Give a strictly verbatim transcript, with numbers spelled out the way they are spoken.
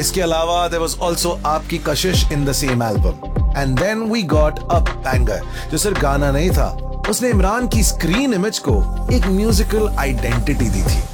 इसके अलावा there was also आपकी कशिश in the same album. And then we got a banger जो सिर्फ गाना नहीं था, उसने इमरान की स्क्रीन इमेज को एक म्यूजिकल आइडेंटिटी दी थी।